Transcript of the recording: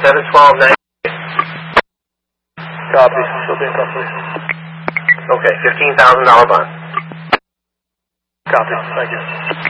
71290. Copy. Still being touch, please. Okay, $15,000 bond. Copy. Thank you.